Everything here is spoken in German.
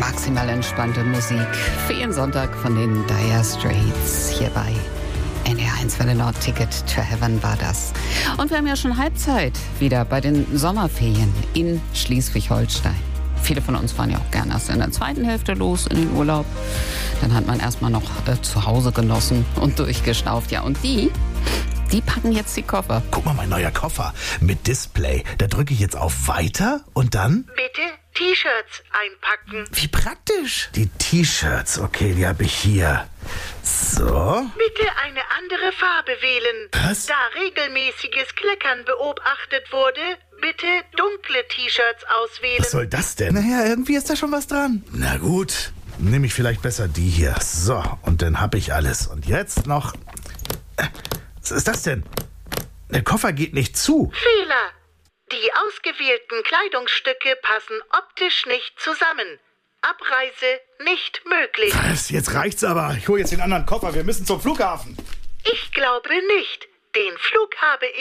Maximal entspannte Musik für Ihren Sonntag von den Dire Straits hier bei NDR1 Welle Nord. Ticket to Heaven war das. Und wir haben ja schon Halbzeit wieder bei den Sommerferien in Schleswig-Holstein. Viele von uns fahren ja auch gerne erst in der zweiten Hälfte los in den Urlaub. Dann hat man erstmal noch zu Hause genossen und durchgeschnauft. Ja, und die packen jetzt die Koffer. Guck mal, mein neuer Koffer mit Display. Da drücke ich jetzt auf Weiter und dann... Bitte T-Shirts einpacken. Wie praktisch. Die T-Shirts, okay, die habe ich hier. So. Bitte eine andere Farbe wählen. Was? Da regelmäßiges Kleckern beobachtet wurde, bitte dunkle T-Shirts auswählen. Was soll das denn? Naja, irgendwie ist da schon was dran. Na gut, nehme ich vielleicht besser die hier. So, und dann habe ich alles. Und jetzt noch... Was ist das denn? Der Koffer geht nicht zu. Fehler. Die ausgewählten Kleidungsstücke passen optisch nicht zusammen. Abreise nicht möglich. Was? Jetzt reicht's aber. Ich hole jetzt den anderen Koffer. Wir müssen zum Flughafen. Ich glaube nicht. Den Flug habe